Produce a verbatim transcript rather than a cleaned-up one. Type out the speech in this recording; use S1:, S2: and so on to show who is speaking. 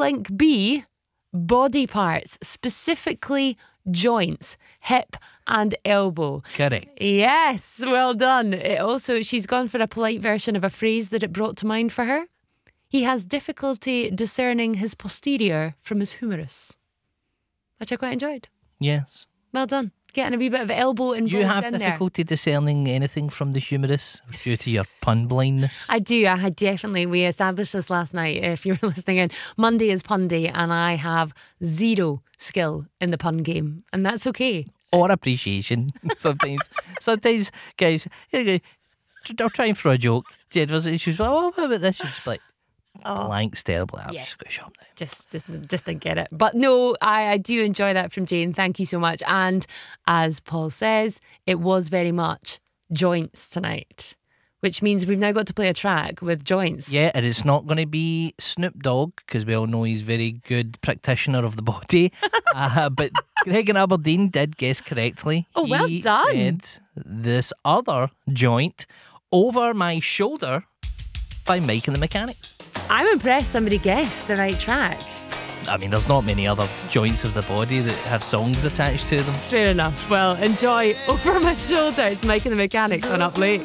S1: link B, body parts, specifically joints, hip and elbow.
S2: Correct.
S1: Yes, well done. It also, she's gone for a polite version of a phrase that it brought to mind for her. He has difficulty discerning his posterior from his humerus, which I quite enjoyed.
S2: Yes.
S1: Well done. Getting a wee bit of elbow involved
S2: You have
S1: in there.
S2: difficulty discerning anything from the humerus due to your pun blindness.
S1: I do. I had definitely. We established this last night. If you were listening in, Monday is pun day, and I have zero skill in the pun game, and that's okay.
S2: Or appreciation. Sometimes, sometimes, guys, I'll try and throw a joke. Jed was, she's like, "Oh, what about this?" She's like,
S1: Oh.
S2: blank stare. Like, I'm
S1: Yeah.
S2: just going to shut up now.
S1: Just, just, just didn't get it. But no, I, I do enjoy that from Jane. Thank you so much. And as Paul says, it was very much joints tonight, which means we've now got to play a track with joints.
S2: Yeah, and it's not going to be Snoop Dogg because we all know he's a very good practitioner of the body. uh, but Greg in Aberdeen did guess correctly.
S1: Oh, well
S2: He
S1: done.
S2: said this other joint, Over My Shoulder, by Mike and the Mechanics.
S1: I'm impressed somebody guessed the right track.
S2: I mean, there's not many other joints of the body that have songs attached to them.
S1: Fair enough. Well, enjoy Over My Shoulder. It's Mike and the Mechanics on Up Late.